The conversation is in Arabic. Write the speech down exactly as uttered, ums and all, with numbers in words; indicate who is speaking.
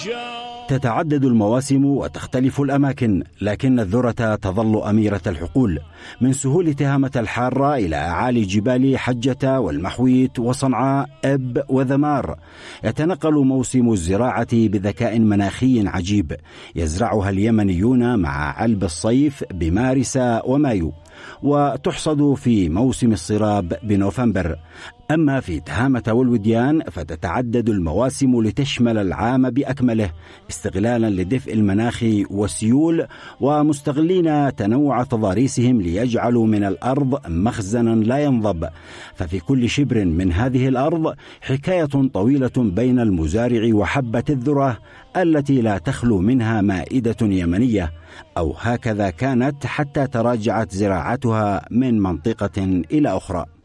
Speaker 1: تتعدد المواسم وتختلف الأماكن، لكن الذرة تظل أميرة الحقول، من سهول تهامة الحارة إلى أعالي جبال حجة والمحويت وصنعاء إب وذمار. يتنقل موسم الزراعة بذكاء مناخي عجيب، يزرعها اليمنيون مع علب الصيف بمارس ومايو، وتحصد في موسم الصراب بنوفمبر. أما في تهامة والوديان فتتعدد المواسم لتشمل العام بأكمله، استغلالا لدفء المناخ والسيول، ومستغلين تنوع تضاريسهم ليجعلوا من الأرض مخزنا لا ينضب. ففي كل شبر من هذه الأرض حكاية طويلة بين المزارع وحبة الذرة التي لا تخلو منها مائدة يمنية، أو هكذا كانت حتى تراجعت زراعتها من منطقة إلى أخرى.